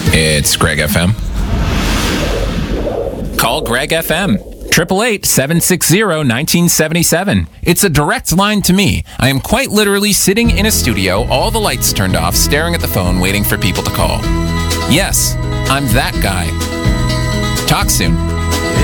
It's Greg FM. Call Greg FM. 888-760-1977. It's a direct line to me. I am quite literally sitting in a studio, all the lights turned off, staring at the phone, waiting for people to call. Yes, I'm that guy. Talk soon.